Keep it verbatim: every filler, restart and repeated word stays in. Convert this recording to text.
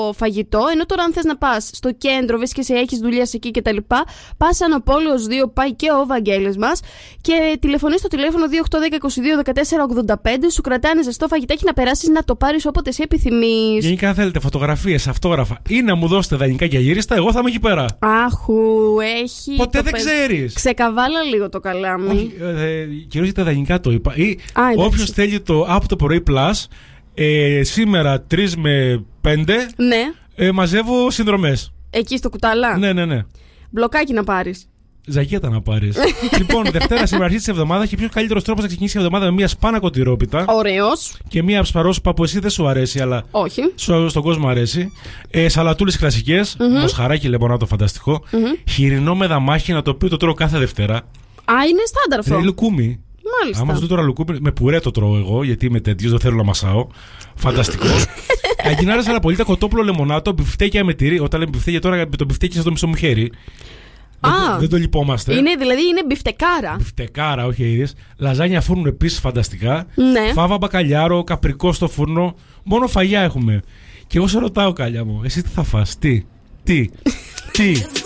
φαγητό. Ενώ τώρα, αν θες να πας στο κέντρο, βρίσκεσαι, έχεις δουλειές εκεί κτλ., πας Αναπόλεως δύο, πάει και ο Βαγγέλης μας και τηλεφωνείς στο τηλέφωνο δύο οκτώ ένα μηδέν είκοσι δύο δεκατέσσερα ογδόντα πέντε. Σου κρατάνε ζεστό φαγητάκι να περάσεις να το πάρεις όποτε εσύ επιθυμείς. Γενικά, αν θέλετε φωτογραφίες, αυτόγραφα ή να μου δώσετε δανεικά και αγύριστα, εγώ θα είμαι εκεί πέρα. Άχου, έχει. Ποτέ δεν ξέρεις. Ξεκαβάλα λίγο το καλάμι. Όχι, ε, κυρίως για τα δανεικά το είπα. Ή όποιος θέλει το από το πρωί Plus, ε, σήμερα τρεις με πέντε, ναι. ε, μαζεύω συνδρομές. Εκεί στο κουτάλα. Ναι, ναι, ναι. Μπλοκάκι να πάρεις. Ζαγέτα να πάρεις. Λοιπόν, Δευτέρα σήμερα αρχή της εβδομάδας και ποιος καλύτερος τρόπος να ξεκινήσει η εβδομάδα με μια σπάνα κοτηρόπιτα. Ωραίος. Και μια ψαρόσουπα που εσύ δεν σου αρέσει, αλλά όχι. Σου, στον κόσμο αρέσει. Ε, Σαλατούλες κλασικές. Mm-hmm. Μοσχαράκι λεμονάτο φανταστικό. Mm-hmm. Χοιρινό με δαμάχινα το οποίο το τρώω κάθε Δευτέρα. Α, είναι στάνταρ αυτό. Είναι λουκούμι. Μάλιστα. Άμα σου δω τώρα λουκούμι, με πουρέ το τρώω εγώ, γιατί είμαι τέτοιος, δεν θέλω να μασάω. Φανταστικό. Αγκινάρες αλαπολίτα, κοτόπουλο λεμονάτο, μπιφτέκια με τυρί. Όταν λέμε μπιφτέκια τώρα, με το μπιφτέκι στο μισό μου χέρι. Α, δεν, δεν το λυπόμαστε. Είναι, δηλαδή είναι μπιφτεκάρα. Μπιφτεκάρα, όχι είδες. Λαζάνια φούρνου επίσης φανταστικά. Ναι. Φάβα μπακαλιάρο, καπρικό στο φούρνο. Μόνο φαγιά έχουμε. Και εγώ σε ρωτάω, Κάλια μου, εσύ τι θα φας, τι, τι, τι.